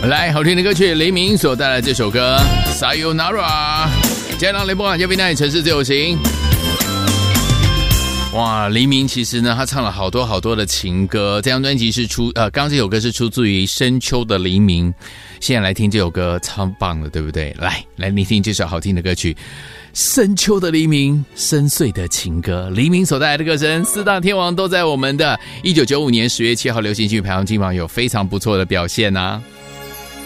来，好听的歌曲，黎明所带来这首歌 Sayonara， 加上雷波港嘉宾带你城市自由行。哇，黎明其实呢，他唱了好多好多的情歌。这张专辑是刚刚这首歌是出自于深秋的黎明。现在来听这首歌，超棒的，对不对？来，你听这首好听的歌曲，深秋的黎明，深邃的情歌。黎明所带来的歌声，四大天王都在我们的1995年10月7号流行曲排行金榜有非常不错的表现啊。